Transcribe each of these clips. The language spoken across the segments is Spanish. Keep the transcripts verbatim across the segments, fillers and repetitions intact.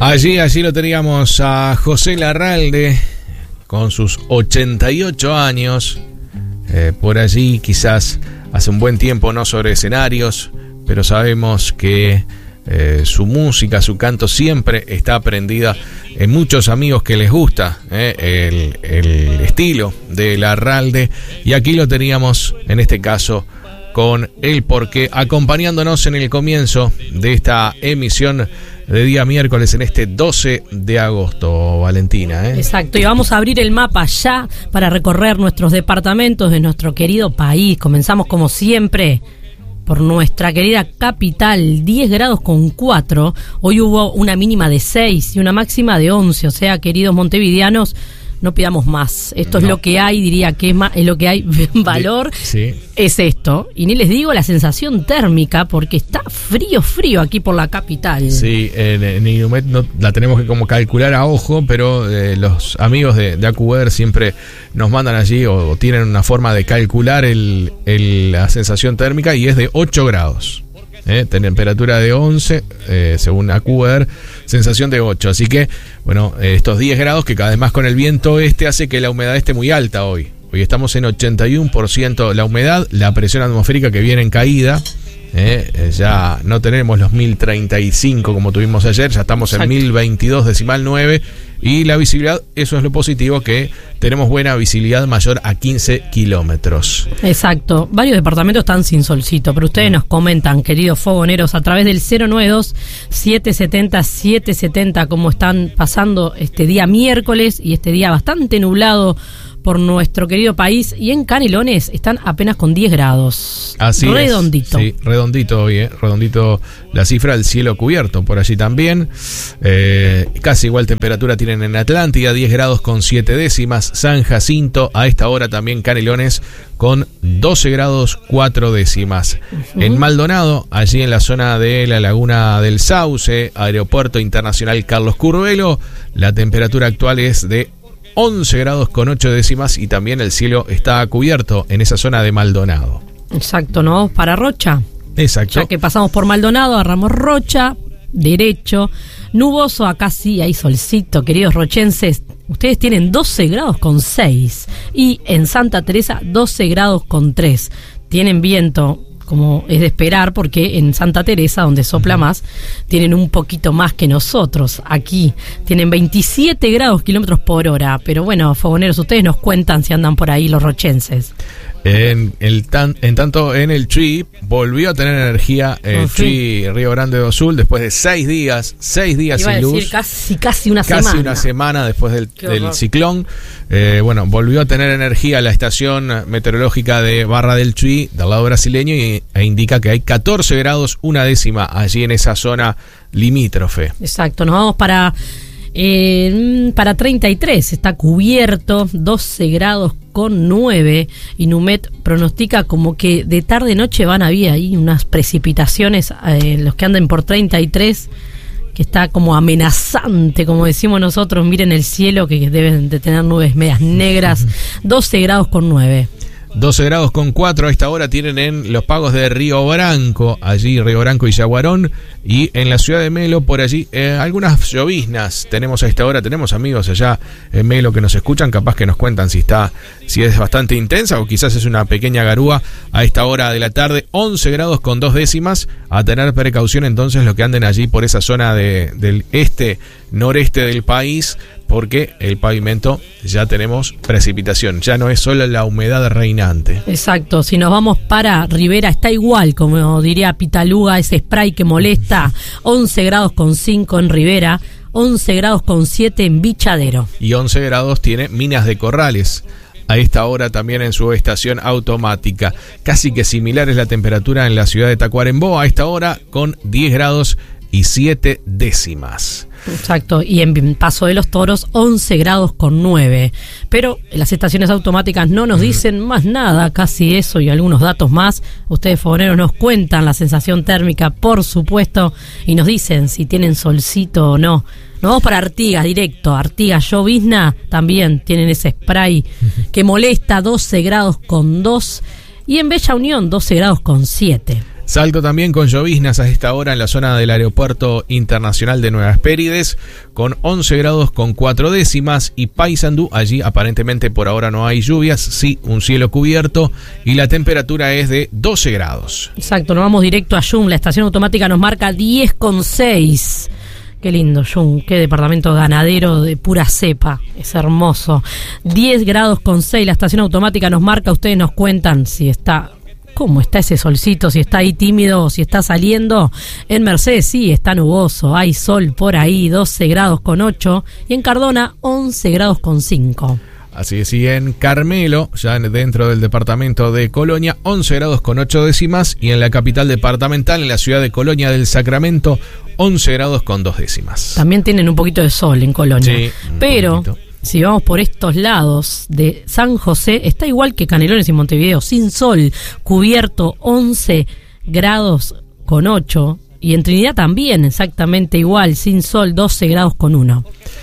Allí, allí lo teníamos a José Larralde con sus ochenta y ocho años. Eh, por allí quizás hace un buen tiempo no sobre escenarios, pero sabemos que eh, su música, su canto siempre está prendida en muchos amigos que les gusta eh, el, el estilo de Larralde. Y aquí lo teníamos en este caso con el porqué, acompañándonos en el comienzo de esta emisión de día miércoles en este doce de agosto, Valentina. ¿eh? Exacto, y vamos a abrir el mapa ya para recorrer nuestros departamentos de nuestro querido país. Comenzamos como siempre por nuestra querida capital, diez grados con cuatro. Hoy hubo una mínima de seis y una máxima de once, o sea, queridos montevideanos, no pidamos más. Esto no. Es lo que hay, diría que es, más, es lo que hay valor. Sí. Es esto. Y ni les digo la sensación térmica, porque está frío, frío aquí por la capital. Sí, en, en Inumet no, la tenemos que como calcular a ojo, pero eh, los amigos de, de AccuWeather siempre nos mandan allí o, o tienen una forma de calcular el, el, la sensación térmica y es de ocho grados. Eh, temperatura de once, eh, según AccuWeather, sensación de ocho. Así que, bueno, eh, estos diez grados que cada vez más con el viento este hace que la humedad esté muy alta hoy. Hoy estamos en ochenta y uno por ciento la humedad, la presión atmosférica que viene en caída. Eh, eh, ya no tenemos los mil treinta y cinco como tuvimos ayer, ya estamos Exacto. en mil veintidós decimal nueve. Y la visibilidad, eso es lo positivo, que tenemos buena visibilidad mayor a quince kilómetros. Exacto, varios departamentos están sin solcito, pero ustedes nos comentan, queridos fogoneros, a través del cero nueve dos, siete siete cero, siete siete cero, cómo están pasando este día miércoles y este día bastante nublado por nuestro querido país. Y en Canelones están apenas con diez grados. Así redondito. Es. Sí, redondito hoy, ¿eh? Redondito la cifra, el cielo cubierto por allí también. Eh, casi igual temperatura tienen en Atlántida, diez grados con siete décimas. San Jacinto, a esta hora también Canelones con doce grados cuatro décimas. Uh-huh. En Maldonado, allí en la zona de la Laguna del Sauce, Aeropuerto Internacional Carlos Curvelo, la temperatura actual es de once grados con ocho décimas y también el cielo está cubierto en esa zona de Maldonado. Exacto, ¿no? Vamos para Rocha. Exacto. Ya que pasamos por Maldonado, agarramos Rocha, derecho, nuboso, acá sí hay solcito, queridos rochenses. Ustedes tienen doce grados con seis y en Santa Teresa doce grados con tres. Tienen viento, como es de esperar, porque en Santa Teresa, donde sopla más, tienen un poquito más que nosotros. Aquí tienen veintisiete grados kilómetros por hora. Pero bueno, fogoneros, ustedes nos cuentan si andan por ahí los rochenses. En, el tan, en tanto en el Chuy volvió a tener energía el Chuy Río Grande do Sul después de seis días, seis días Iba sin a decir, luz. Casi, casi una casi semana. una semana después del, del ciclón. Eh, bueno, volvió a tener energía la estación meteorológica de Barra del Chuy, del lado brasileño, y, e indica que hay catorce grados, una décima allí en esa zona limítrofe. Exacto, nos vamos para... Eh, para treinta y tres está cubierto, doce grados con nueve. Inumet pronostica como que de tarde noche van a haber ahí unas precipitaciones, eh, los que anden por treinta y tres, que está como amenazante, como decimos nosotros. Miren el cielo, que deben de tener nubes medias negras. doce grados con nueve. doce grados con cuatro a esta hora tienen en los pagos de Río Branco, allí Río Branco y Yaguarón, y en la ciudad de Melo, por allí, eh, algunas lloviznas tenemos a esta hora. Tenemos amigos allá en Melo que nos escuchan, capaz que nos cuentan si está, si es bastante intensa o quizás es una pequeña garúa a esta hora de la tarde. Once grados con dos décimas, a tener precaución entonces los que anden allí por esa zona de, del este, noreste del país, porque el pavimento ya tenemos precipitación, ya no es solo la humedad reinante. Exacto, si nos vamos para Rivera está igual, como diría Pitaluga, ese spray que molesta. once grados con cinco en Rivera, once grados con siete en Bichadero. Y once grados tiene Minas de Corrales, a esta hora también en su estación automática. Casi que similar es la temperatura en la ciudad de Tacuarembó, a esta hora con diez grados y siete décimas. Exacto, y en Paso de los Toros once grados con nueve. Pero las estaciones automáticas no nos dicen más nada, casi eso y algunos datos más. Ustedes, fogoneros, nos cuentan la sensación térmica, por supuesto, y nos dicen si tienen solcito o no. Nos vamos para Artigas, directo. Artigas, llovizna, también tienen ese spray que molesta, doce grados con dos. Y en Bella Unión, doce grados con siete. Salto también con lloviznas a esta hora en la zona del Aeropuerto Internacional de Nueva Espérides, con once grados con cuatro décimas, y Paysandú, allí aparentemente por ahora no hay lluvias, sí un cielo cubierto, y la temperatura es de doce grados. Exacto, nos vamos directo a Yum, la estación automática nos marca diez con seis. Qué lindo, Yum, qué departamento ganadero de pura cepa, es hermoso. diez grados con seis, la estación automática nos marca, ustedes nos cuentan si está... ¿Cómo está ese solcito? Si está ahí tímido o si está saliendo. En Mercedes sí, está nuboso, hay sol por ahí, doce grados con ocho. Y en Cardona, once grados con cinco. Así es, y en Carmelo, ya dentro del departamento de Colonia, once grados con ocho décimas. Y en la capital departamental, en la ciudad de Colonia del Sacramento, once grados con dos décimas. También tienen un poquito de sol en Colonia. Sí, pero... poquito. Si vamos por estos lados de San José, está igual que Canelones y Montevideo, sin sol, cubierto once grados con ocho, y en Trinidad también exactamente igual, sin sol, doce grados con uno.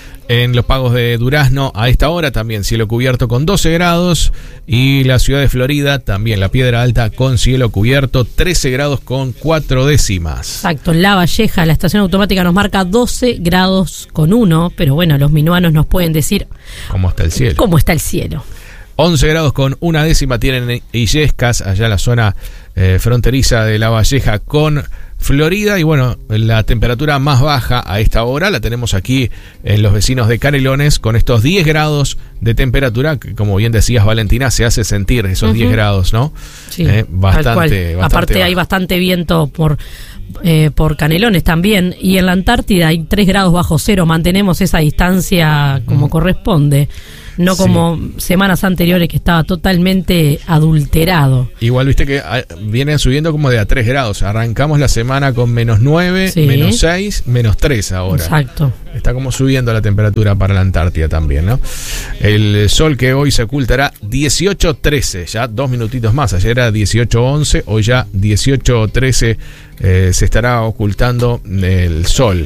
En los Pagos de Durazno, a esta hora también cielo cubierto con doce grados, y la ciudad de Florida, también la Piedra Alta con cielo cubierto, trece grados con cuatro décimas. Exacto, en La Valleja, la estación automática nos marca doce grados con uno, pero bueno, los minuanos nos pueden decir ¿cómo está el cielo? ¿Cómo está el cielo? once grados con una décima tienen Illescas, allá en la zona eh, fronteriza de La Valleja con Florida, y bueno, la temperatura más baja a esta hora la tenemos aquí en los vecinos de Canelones, con estos diez grados de temperatura, que como bien decías, Valentina, se hace sentir esos uh-huh. diez grados, ¿no? Sí, eh, bastante, bastante aparte bajo. Hay bastante viento por... Eh, por Canelones también, y en la Antártida hay tres grados bajo cero, mantenemos esa distancia como mm. corresponde, no como sí. semanas anteriores que estaba totalmente adulterado. Igual viste que a, vienen subiendo como de a tres grados, arrancamos la semana con menos nueve, sí. menos seis, menos tres ahora. Exacto. Está como subiendo la temperatura para la Antártida también, ¿no? El sol que hoy se ocultará dieciocho trece, ya dos minutitos más, ayer era dieciocho once, hoy ya dieciocho trece eh, se estará ocultando el sol.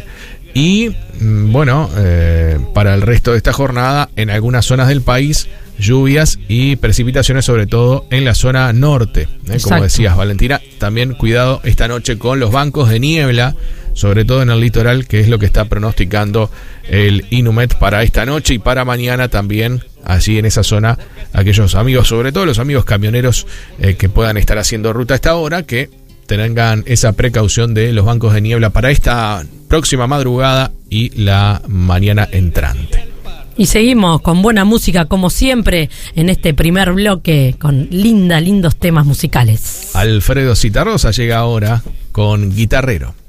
Y bueno, eh, para el resto de esta jornada, en algunas zonas del país, lluvias y precipitaciones, sobre todo en la zona norte, ¿eh? Como decías, Valentina, también cuidado esta noche con los bancos de niebla, sobre todo en el litoral, que es lo que está pronosticando el Inumet para esta noche y para mañana también, allí en esa zona, aquellos amigos, sobre todo los amigos camioneros eh, que puedan estar haciendo ruta a esta hora, que tengan esa precaución de los bancos de niebla para esta próxima madrugada y la mañana entrante. Y seguimos con buena música, como siempre, en este primer bloque, con linda, lindos temas musicales. Alfredo Citarrosa llega ahora con Guitarrero.